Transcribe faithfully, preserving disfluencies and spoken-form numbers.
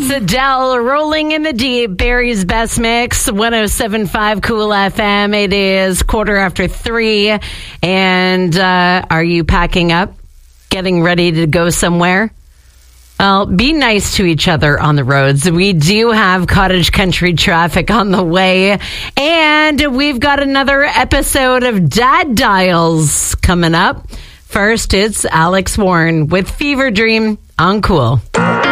It's Adele, Rolling in the Deep, Barry's Best Mix, one oh seven point five Cool F M. It is quarter after three. And uh, are you packing up? Getting ready to go somewhere? Well, be nice to each other on the roads. We do have cottage country traffic on the way. And we've got another episode of Dad Dials coming up. First, it's Alex Warren with Fever Dream on Cool.